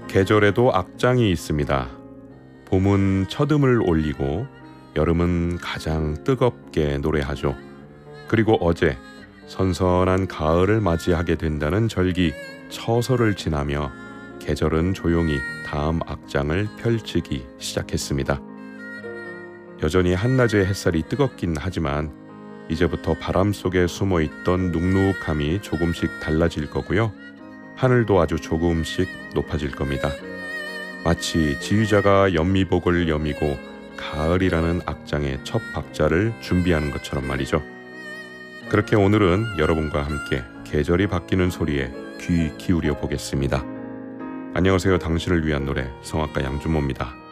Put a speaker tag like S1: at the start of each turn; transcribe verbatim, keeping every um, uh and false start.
S1: 계절에도 악장이 있습니다. 봄은 첫음을 올리고 여름은 가장 뜨겁게 노래하죠. 그리고 어제 선선한 가을을 맞이하게 된다는 절기 처서를 지나며 계절은 조용히 다음 악장을 펼치기 시작했습니다. 여전히 한낮의 햇살이 뜨겁긴 하지만 이제부터 바람 속에 숨어있던 눅눅함이 조금씩 달라질 거고요. 하늘도 아주 조금씩 높아질 겁니다. 마치 지휘자가 연미복을 여미고 가을이라는 악장의 첫 박자를 준비하는 것처럼 말이죠. 그렇게 오늘은 여러분과 함께 계절이 바뀌는 소리에 귀 기울여 보겠습니다. 안녕하세요. 당신을 위한 노래 성악가 양준모입니다.